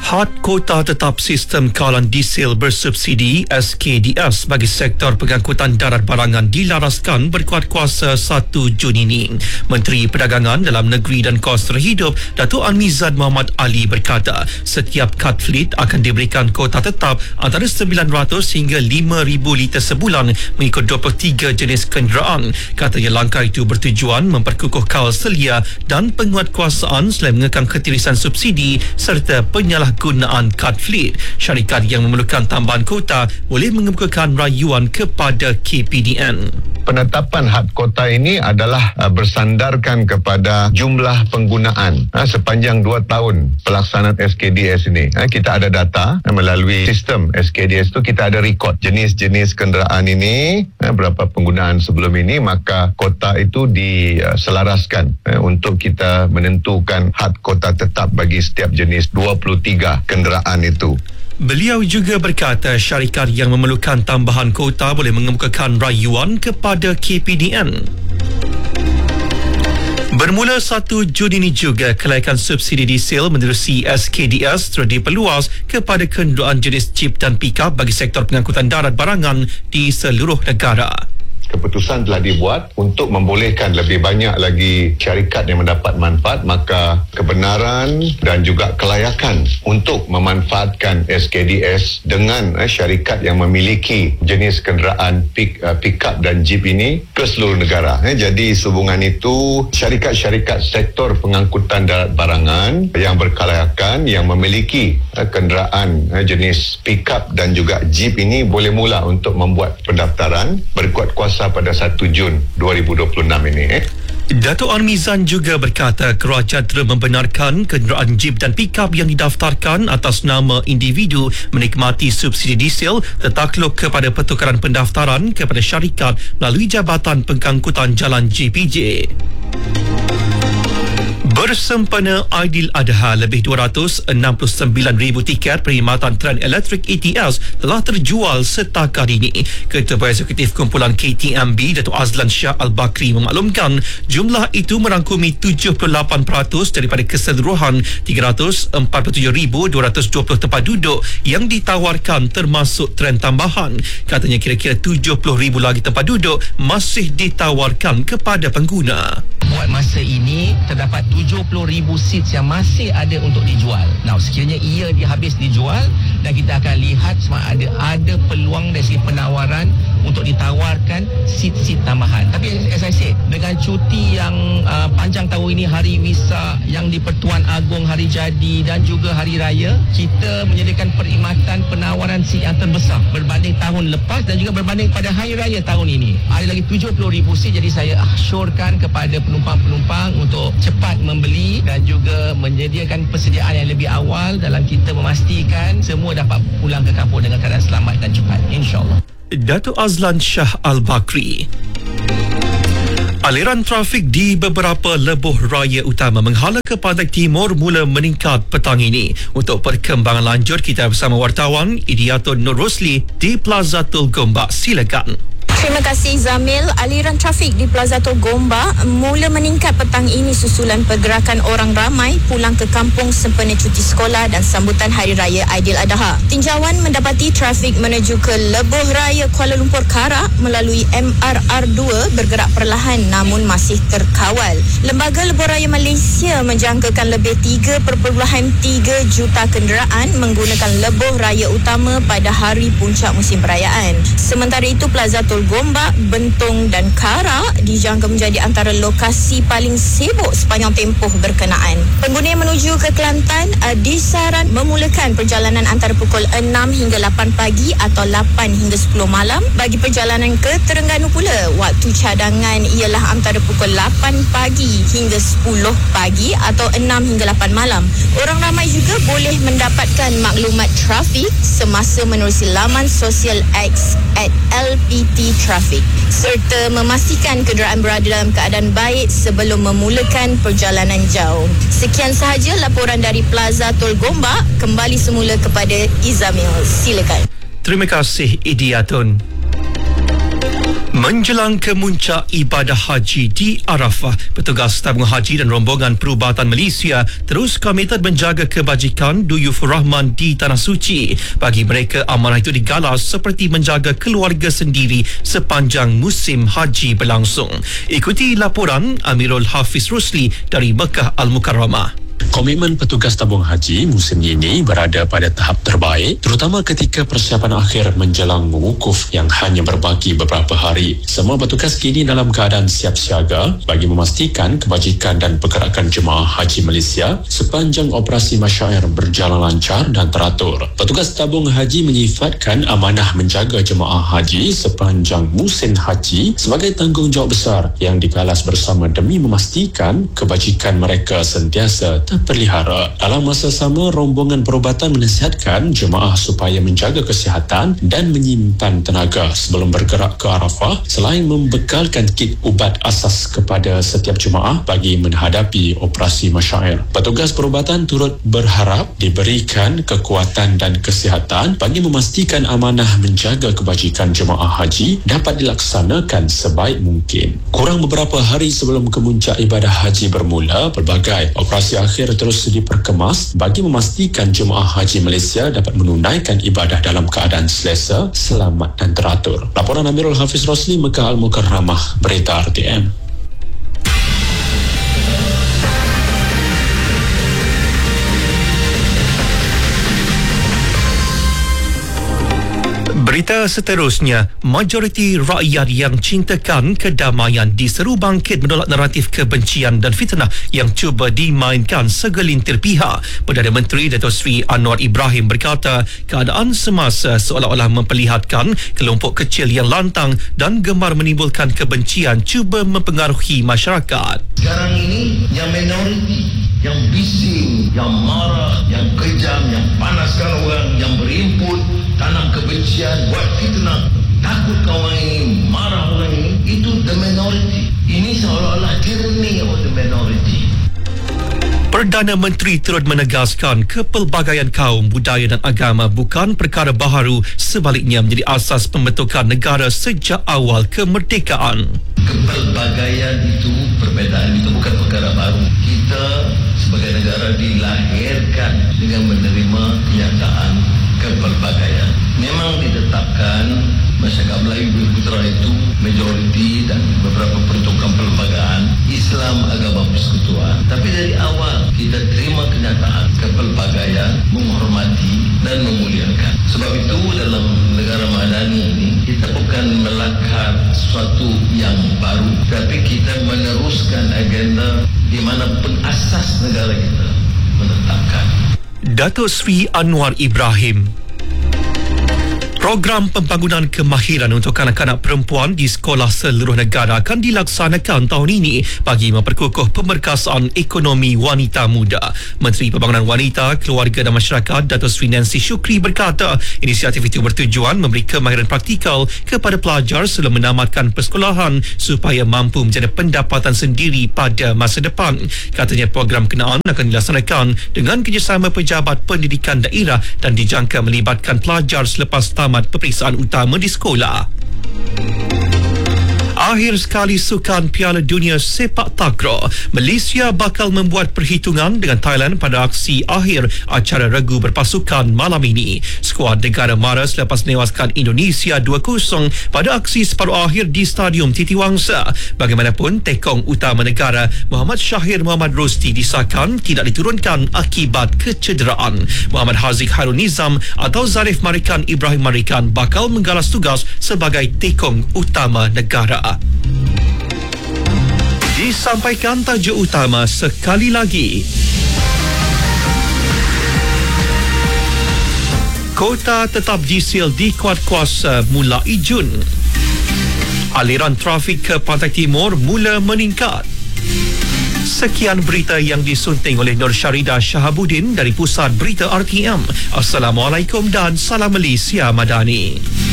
Had Kota Tetap Sistem Kawalan Diesel Bersubsidi SKDS bagi sektor pengangkutan darat barangan dilaraskan berkuat kuasa 1 Jun ini. Menteri Perdagangan Dalam Negeri dan Kos Terhidup Datuk Amizad Muhammad Ali berkata setiap kad fleet akan diberikan kota tetap antara 900 hingga 5,000 liter sebulan mengikut 23 jenis kenderaan. Katanya langkah itu bertujuan memperkukuh kawal selia dan penguatkuasaan selain mengekang ketirisan subsidi serta penyalahgunaan kad fleet. Syarikat yang memerlukan tambahan kota boleh mengemukakan rayuan kepada KPDN. Penetapan had kota ini adalah bersandarkan kepada jumlah penggunaan sepanjang 2 tahun pelaksanaan SKDS ini. Kita ada data melalui sistem SKDS itu, kita ada rekod jenis-jenis kenderaan ini, berapa penggunaan sebelum ini, maka kota itu diselaraskan untuk kita menentukan had kota tetap bagi setiap jenis 23 kenderaan itu. Beliau juga berkata syarikat yang memerlukan tambahan kota boleh mengemukakan rayuan kepada KPDN. Bermula 1 Jun ini juga, kelaikan subsidi diesel menerusi SKDS terus diperluas kepada kenderaan jenis jeep dan pick-up bagi sektor pengangkutan darat barangan di seluruh negara. Keputusan telah dibuat untuk membolehkan lebih banyak lagi syarikat yang mendapat manfaat, maka kebenaran dan juga kelayakan untuk memanfaatkan SKDS dengan syarikat yang memiliki jenis kenderaan pick-up dan jeep ini ke seluruh negara. Jadi sehubungan itu, syarikat-syarikat sektor pengangkutan darat barangan yang berkelayakan yang memiliki kenderaan jenis pick-up dan juga jeep ini boleh mula untuk membuat pendaftaran berkuat kuasa pada 1 Jun 2026 ini. Datuk Armizan juga berkata kerajaan telah membenarkan kenderaan jeep dan pick-up yang didaftarkan atas nama individu menikmati subsidi diesel tertakluk kepada pertukaran pendaftaran kepada syarikat melalui Jabatan Pengangkutan Jalan JPJ. Bersempena Aidiladha, lebih 269,000 tiket perkhidmatan tren elektrik ETS telah terjual setakat ini. Ketua Eksekutif Kumpulan KTMB, Datuk Azlan Shah Al-Bakri memaklumkan jumlah itu merangkumi 78% daripada keseluruhan 347,220 tempat duduk yang ditawarkan termasuk tren tambahan. Katanya kira-kira 70,000 lagi tempat duduk masih ditawarkan kepada pengguna. Buat masa ini terdapat 70,000 seats yang masih ada untuk dijual. Nah, sekiranya ia habis dijual dan kita akan lihat sama ada peluang dari segi penawaran untuk ditawarkan seat-seat tambahan. Tapi as I said, dengan cuti yang panjang tahun ini, Hari Wesak yang di Pertuan Agong, Hari Jadi dan juga Hari Raya, kita menyediakan perkhidmatan penawaran seat yang terbesar berbanding tahun lepas dan juga berbanding pada Hari Raya tahun ini. Ada lagi 70,000 seat, jadi saya assurkan kepada penumpang-penumpang untuk cepat membeli dan juga menyediakan persediaan yang lebih awal dalam kita memastikan semua dapat pulang ke kampung dengan keadaan selamat dan cepat, insya-Allah. Datuk Azlan Shah Al-Bakri. Aliran trafik di beberapa lebuh raya utama menghala ke pantai timur mula meningkat petang ini. Untuk perkembangan lanjut, kita bersama wartawan Idiatul Nur Rosli di Plaza Tol Gombak. Silakan. Terima kasih Zamil. Aliran trafik di Plaza Tol Gombak mula meningkat petang ini susulan pergerakan orang ramai pulang ke kampung sempena cuti sekolah dan sambutan Hari Raya Aidiladha. Tinjauan mendapati trafik menuju ke lebuh raya Kuala Lumpur Karak melalui MRR2 bergerak perlahan namun masih terkawal. Lembaga Lebuh Raya Malaysia menjangkakan lebih 3.3 juta kenderaan menggunakan lebuh raya utama pada hari puncak musim perayaan. Sementara itu, Plaza Tol Gombak, Bentong dan Karak dijangka menjadi antara lokasi paling sibuk sepanjang tempoh berkenaan. Pengguna yang menuju ke Kelantan disaran memulakan perjalanan antara pukul 6 hingga 8 pagi atau 8 hingga 10 malam. Bagi perjalanan ke Terengganu pula, waktu cadangan ialah antara pukul 8 pagi hingga 10 pagi atau 6 hingga 8 malam. Orang ramai juga boleh mendapatkan maklumat trafik semasa menerusi laman sosial X @LPT Traffic serta memastikan kenderaan berada dalam keadaan baik sebelum memulakan perjalanan jauh. Sekian sahaja laporan dari Plaza Tol Gombak. Kembali semula kepada Izamil. Silakan. Terima kasih Idiatun. Menjelang kemuncak ibadah haji di Arafah, petugas tabung haji dan rombongan perubatan Malaysia terus komited menjaga kebajikan Duyufur Rahman di Tanah Suci. Bagi mereka, amanah itu digalas seperti menjaga keluarga sendiri sepanjang musim haji berlangsung. Ikuti laporan Amirul Hafiz Rusli dari Mekah Al-Mukarramah. Komitmen petugas tabung haji musim ini berada pada tahap terbaik, terutama ketika persiapan akhir menjelang wukuf yang hanya berbaki beberapa hari. Semua petugas kini dalam keadaan siap siaga bagi memastikan kebajikan dan pergerakan jemaah haji Malaysia sepanjang operasi masyair berjalan lancar dan teratur. Petugas tabung haji menyifatkan amanah menjaga jemaah haji sepanjang musim haji sebagai tanggungjawab besar yang digalas bersama demi memastikan kebajikan mereka sentiasa terpelihara. Dalam masa sama, rombongan perubatan menasihatkan jemaah supaya menjaga kesihatan dan menyimpan tenaga sebelum bergerak ke Arafah, selain membekalkan kit ubat asas kepada setiap jemaah bagi menghadapi operasi masyair. Petugas perubatan turut berharap diberikan kekuatan dan kesihatan bagi memastikan amanah menjaga kebajikan jemaah haji dapat dilaksanakan sebaik mungkin. Kurang beberapa hari sebelum kemuncak ibadah haji bermula, pelbagai operasi akhir terus diperkemas bagi memastikan jemaah haji Malaysia dapat menunaikan ibadah dalam keadaan selesa, selamat dan teratur. Laporan Amirul Hafiz Rusli, Mekah Al-Mukarramah, Berita RTM. Berita seterusnya, majoriti rakyat yang cintakan kedamaian diseru bangkit menolak naratif kebencian dan fitnah yang cuba dimainkan segelintir pihak. Perdana Menteri Dato' Sri Anwar Ibrahim berkata, keadaan semasa seolah-olah memperlihatkan kelompok kecil yang lantang dan gemar menimbulkan kebencian cuba mempengaruhi masyarakat. Sekarang ini yang minoriti, yang bising, yang marah, yang kejam, yang panaskan orang, yang berinput, tanam kebencian, buat fitnah, takut kawan ini, marah orang ini, itu the minority. Ini seolah-olah tyranny of the minority. Perdana Menteri turut menegaskan kepelbagaian kaum, budaya dan agama bukan perkara baharu, sebaliknya menjadi asas pembentukan negara sejak awal kemerdekaan. Kepelbagaian itu, perbezaan itu bukan perkara baru. Kita sebagai negara dilahirkan dengan menerima kenyataan kepelbagaian. Memang ditetapkan masyarakat Melayu Bumi Putera itu majoriti dan beberapa peruntukan pelbagai Islam agama persekutuan. Tapi dari awal kita terima kenyataan kepelbagaian, menghormati dan memuliakan. Sebab itu dalam negara madani ini kita bukan melakar sesuatu yang baru, tapi kita meneruskan agenda di mana pengasas negara kita menetapkan. Dato' Sri Anwar Ibrahim. Program pembangunan kemahiran untuk kanak-kanak perempuan di sekolah seluruh negara akan dilaksanakan tahun ini bagi memperkukuh pemerkasaan ekonomi wanita muda. Menteri Pembangunan Wanita, Keluarga dan Masyarakat Dato' Sri Nancy Shukri berkata, inisiatif itu bertujuan memberi kemahiran praktikal kepada pelajar sebelum menamatkan persekolahan supaya mampu menjana pendapatan sendiri pada masa depan. Katanya program kenaan akan dilaksanakan dengan kerjasama pejabat pendidikan daerah dan dijangka melibatkan pelajar selepas tamat peperiksaan utama di sekolah. Akhir sekali Sukan Piala Dunia Sepak Takraw, Malaysia bakal membuat perhitungan dengan Thailand pada aksi akhir acara regu berpasukan malam ini. Skuad negara marah selepas menewaskan Indonesia 2-0 pada aksi separuh akhir di Stadium Titi Wangsa. Bagaimanapun, tekong utama negara Muhammad Syahir Muhammad Rosti disahkan tidak diturunkan akibat kecederaan. Muhammad Haziq Hairul Nizam atau Zarif Marikan Ibrahim Marikan bakal menggalas tugas sebagai tekong utama negara. Disampaikan tajuk utama sekali lagi. Kota tetap disil dikuat kuasa mulai Jun. Aliran trafik ke Pantai Timur mula meningkat. Sekian berita yang disunting oleh Nur Syarida Shahabuddin dari Pusat Berita RTM. Assalamualaikum dan salam Malaysia Madani.